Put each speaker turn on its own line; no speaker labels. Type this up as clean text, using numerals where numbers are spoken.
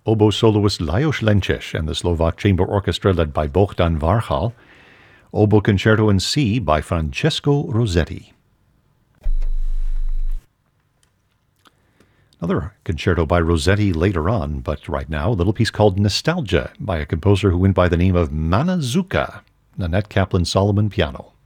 oboe soloist Lajos Lenčeš and the Slovak Chamber Orchestra led by Bohdan Varchal. Oboe Concerto in C by Francesco Rossetti. Another concerto by Rossetti later on, but right now, a little piece called Nostalgia by a composer who went by the name of Mana Zuka, Nanette Kaplan Solomon piano.